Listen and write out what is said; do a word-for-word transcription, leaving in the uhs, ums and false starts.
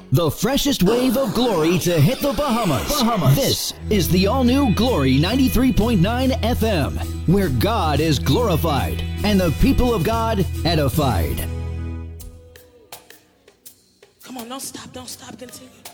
The freshest wave of glory to hit the Bahamas. Bahamas. This is the all-new Glory ninety-three point nine F M, where God is glorified and the people of God edified. Come on, don't stop, don't stop, continue.